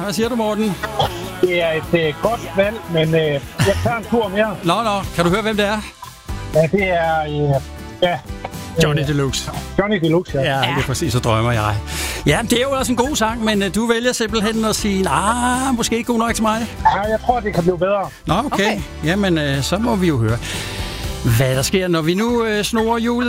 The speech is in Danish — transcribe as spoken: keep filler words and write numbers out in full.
Hvad siger du, Morten? Det er et uh, godt valg, men uh, jeg tager en tur mere. Nå, nå. Kan du høre, hvem det er? Ja, det er... Uh, ja, Johnny Deluxe. Johnny Deluxe, ja. Ja, det er præcis, så drømmer jeg. Ja, det er jo også en god sang, men uh, du vælger simpelthen at sige, ah, måske ikke god nok til mig. Ja, jeg tror, det kan blive bedre. Nå, okay. okay. Jamen, uh, så må vi jo høre, hvad der sker, når vi nu uh, snor jul.